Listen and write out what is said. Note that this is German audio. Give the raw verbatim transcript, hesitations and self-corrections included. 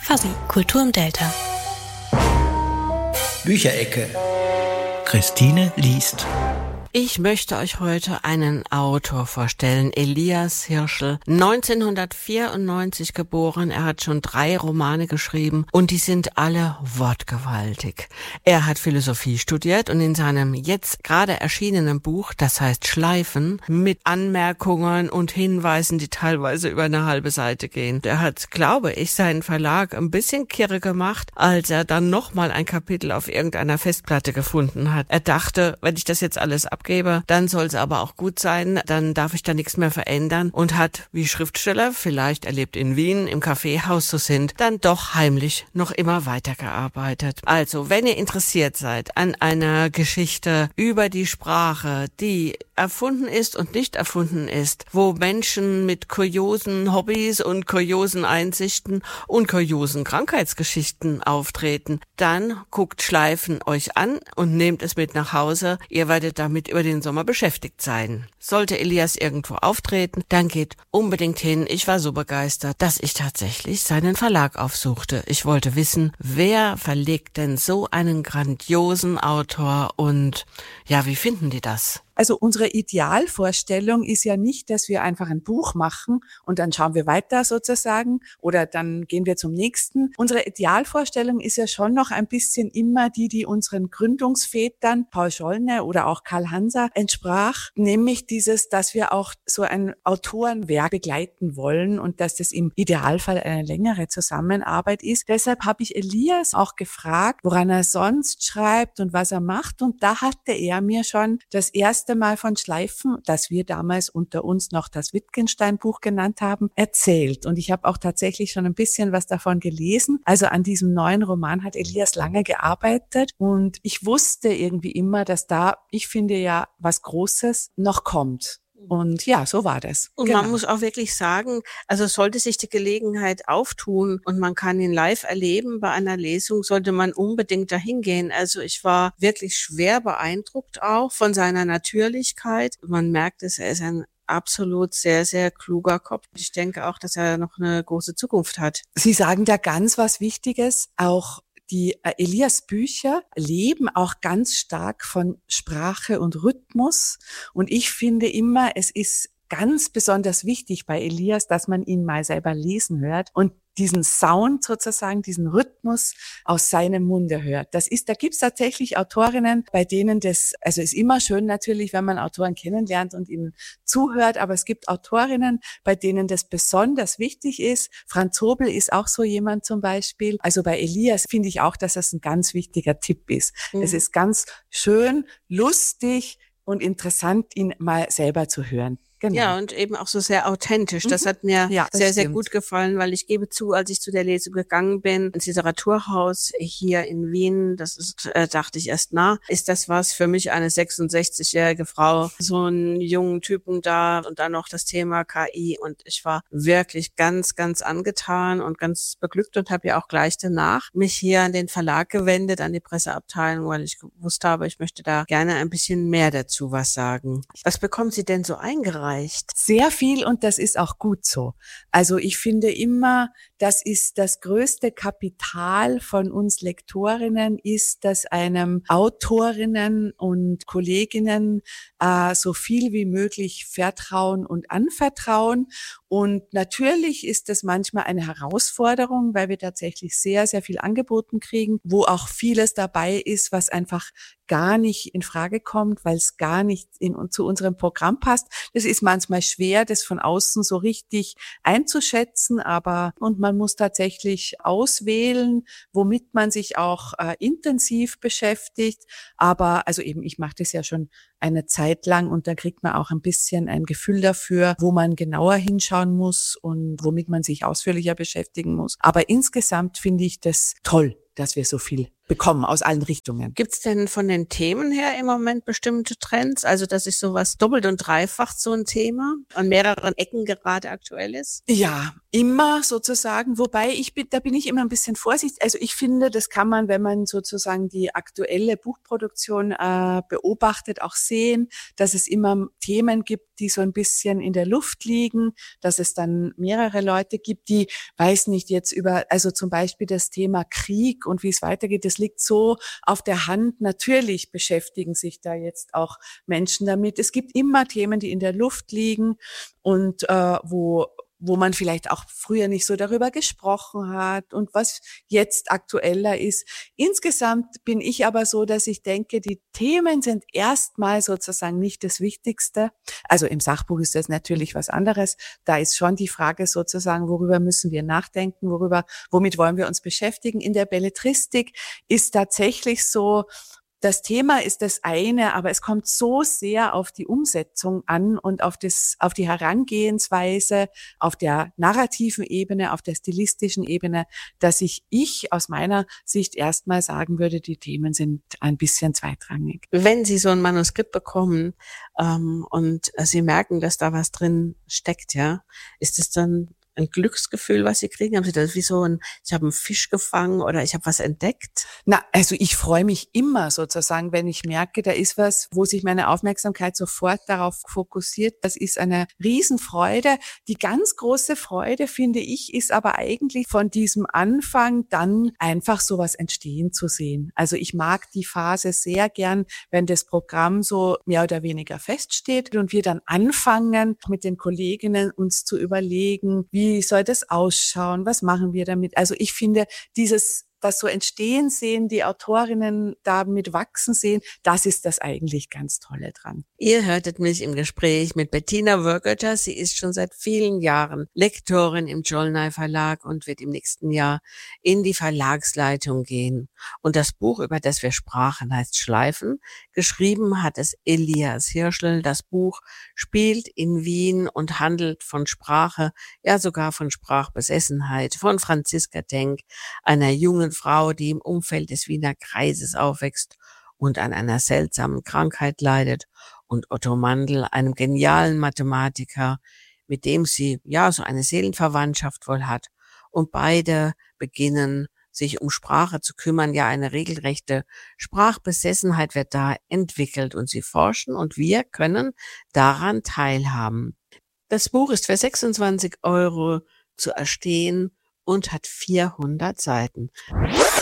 Fuzzy, Kultur im Delta. Bücherecke. Christine liest. Ich möchte euch heute einen Autor vorstellen, Elias Hirschl, neunzehnhundertvierundneunzig geboren. Er hat schon drei Romane geschrieben und die sind alle wortgewaltig. Er hat Philosophie studiert und in seinem jetzt gerade erschienenen Buch, das heißt Schleifen, mit Anmerkungen und Hinweisen, die teilweise über eine halbe Seite gehen. Er hat, glaube ich, seinen Verlag ein bisschen kirre gemacht, als er dann nochmal ein Kapitel auf irgendeiner Festplatte gefunden hat. Er dachte, wenn ich das jetzt alles abgebe, dann soll es aber auch gut sein, dann darf ich da nichts mehr verändern und hat, wie Schriftsteller, vielleicht erlebt in Wien, im Kaffeehaus so sind, dann doch heimlich noch immer weitergearbeitet. Also, wenn ihr interessiert seid an einer Geschichte über die Sprache, die erfunden ist und nicht erfunden ist, wo Menschen mit kuriosen Hobbys und kuriosen Einsichten und kuriosen Krankheitsgeschichten auftreten, dann guckt Schleifen euch an und nehmt es mit nach Hause. Ihr werdet damit über den Sommer beschäftigt sein. Sollte Elias irgendwo auftreten, dann geht unbedingt hin. Ich war so begeistert, dass ich tatsächlich seinen Verlag aufsuchte. Ich wollte wissen, wer verlegt denn so einen grandiosen Autor und ja, wie finden die das? Also unsere Idealvorstellung ist ja nicht, dass wir einfach ein Buch machen und dann schauen wir weiter sozusagen oder dann gehen wir zum nächsten. Unsere Idealvorstellung ist ja schon noch ein bisschen immer die, die unseren Gründungsvätern, Paul Schollner oder auch Karl Hanser, entsprach, nämlich dieses, dass wir auch so ein Autorenwerk begleiten wollen und dass das im Idealfall eine längere Zusammenarbeit ist. Deshalb habe ich Elias auch gefragt, woran er sonst schreibt und was er macht, und da hatte er mir schon das erste Mal von Schleifen, das wir damals unter uns noch das Wittgenstein-Buch genannt haben, erzählt. Und ich habe auch tatsächlich schon ein bisschen was davon gelesen. Also an diesem neuen Roman hat Elias lange gearbeitet und ich wusste irgendwie immer, dass da, ich finde ja, was Großes noch kommt. Und ja, so war das. Und genau. Man muss auch wirklich sagen, also sollte sich die Gelegenheit auftun und man kann ihn live erleben bei einer Lesung, sollte man unbedingt dahin gehen. Also ich war wirklich schwer beeindruckt auch von seiner Natürlichkeit. Man merkt es, er ist ein absolut sehr, sehr kluger Kopf. Ich denke auch, dass er noch eine große Zukunft hat. Sie sagen da ganz was Wichtiges, auch die Elias Bücher leben auch ganz stark von Sprache und Rhythmus. Und ich finde immer, es ist ganz besonders wichtig bei Elias, dass man ihn mal selber lesen hört und diesen Sound sozusagen, diesen Rhythmus aus seinem Munde hört. Das ist, da gibt's tatsächlich Autorinnen, bei denen das, also ist immer schön natürlich, wenn man Autoren kennenlernt und ihnen zuhört, aber es gibt Autorinnen, bei denen das besonders wichtig ist. Franz Hobel ist auch so jemand zum Beispiel. Also bei Elias finde ich auch, dass das ein ganz wichtiger Tipp ist. Mhm. Es ist ganz schön, lustig und interessant, ihn mal selber zu hören. Genau. Ja, und eben auch so sehr authentisch. Das hat mir ja, sehr, stimmt. sehr gut gefallen, weil ich gebe zu, als ich zu der Lesung gegangen bin, ins Literaturhaus hier in Wien, das ist, äh, dachte ich erst, na, ist das was für mich, eine sechsundsechzigjährige Frau, so einen jungen Typen da und dann noch das Thema K I, und ich war wirklich ganz, ganz angetan und ganz beglückt und habe ja auch gleich danach mich hier an den Verlag gewendet, an die Presseabteilung, weil ich gewusst habe, ich möchte da gerne ein bisschen mehr dazu was sagen. Was bekommen Sie denn so eingereicht? Sehr viel, und das ist auch gut so. Also ich finde immer, das ist das größte Kapital von uns Lektorinnen, ist, dass einem Autorinnen und Kolleginnen äh, so viel wie möglich vertrauen und anvertrauen. Und natürlich ist das manchmal eine Herausforderung, weil wir tatsächlich sehr, sehr viel angeboten kriegen, wo auch vieles dabei ist, was einfach gar nicht in Frage kommt, weil es gar nicht in, zu unserem Programm passt. Das ist manchmal schwer, das von außen so richtig einzuschätzen, aber und man muss tatsächlich auswählen, womit man sich auch äh, intensiv beschäftigt. Aber also eben, ich mache das ja schon eine Zeit lang und da kriegt man auch ein bisschen ein Gefühl dafür, wo man genauer hinschauen muss und womit man sich ausführlicher beschäftigen muss. Aber insgesamt finde ich das toll, dass wir so viel bekommen aus allen Richtungen. Gibt's denn von den Themen her im Moment bestimmte Trends? Also, dass sich sowas doppelt und dreifach so ein Thema an mehreren Ecken gerade aktuell ist? Ja, immer sozusagen. Wobei ich bin, da bin ich immer ein bisschen vorsichtig. Also ich finde, das kann man, wenn man sozusagen die aktuelle Buchproduktion äh, beobachtet, auch sehen, dass es immer Themen gibt, die so ein bisschen in der Luft liegen, dass es dann mehrere Leute gibt, die, weiß nicht, jetzt über, also zum Beispiel das Thema Krieg und wie es weitergeht, das liegt so auf der Hand. Natürlich beschäftigen sich da jetzt auch Menschen damit. Es gibt immer Themen, die in der Luft liegen und äh, wo wo man vielleicht auch früher nicht so darüber gesprochen hat und was jetzt aktueller ist. Insgesamt bin ich aber so, dass ich denke, die Themen sind erstmal sozusagen nicht das Wichtigste. Also im Sachbuch ist das natürlich was anderes. Da ist schon die Frage sozusagen, worüber müssen wir nachdenken, worüber, womit wollen wir uns beschäftigen. In der Belletristik ist tatsächlich so, das Thema ist das eine, aber es kommt so sehr auf die Umsetzung an und auf das, auf die Herangehensweise, auf der narrativen Ebene, auf der stilistischen Ebene, dass ich, ich aus meiner Sicht erstmal sagen würde, die Themen sind ein bisschen zweitrangig. Wenn Sie so ein Manuskript bekommen ähm, und Sie merken, dass da was drin steckt, ja, ist es dann ein Glücksgefühl, was Sie kriegen? Haben Sie das wie so ein, ich habe einen Fisch gefangen oder ich habe was entdeckt? Na, also ich freue mich immer sozusagen, wenn ich merke, da ist was, wo sich meine Aufmerksamkeit sofort darauf fokussiert. Das ist eine Riesenfreude. Die ganz große Freude, finde ich, ist aber eigentlich von diesem Anfang dann einfach sowas entstehen zu sehen. Also ich mag die Phase sehr gern, wenn das Programm so mehr oder weniger feststeht und wir dann anfangen, mit den Kolleginnen uns zu überlegen, wie Wie soll das ausschauen? Was machen wir damit? Also ich finde, dieses, das so entstehen sehen, die Autorinnen damit wachsen sehen, das ist das eigentlich ganz Tolle dran. Ihr hörtet mich im Gespräch mit Bettina Würgötter. Sie ist schon seit vielen Jahren Lektorin im Jollnay Verlag und wird im nächsten Jahr in die Verlagsleitung gehen. Und das Buch, über das wir sprachen, heißt Schleifen. Geschrieben hat es Elias Hirschl. Das Buch spielt in Wien und handelt von Sprache, ja sogar von Sprachbesessenheit, von Franziska Denk, einer jungen Frau, die im Umfeld des Wiener Kreises aufwächst und an einer seltsamen Krankheit leidet, und Otto Mandl, einem genialen Mathematiker, mit dem sie ja so eine Seelenverwandtschaft wohl hat. Und beide beginnen, sich um Sprache zu kümmern. Ja, eine regelrechte Sprachbesessenheit wird da entwickelt und sie forschen und wir können daran teilhaben. Das Buch ist für sechsundzwanzig Euro zu erstehen und hat vierhundert Seiten.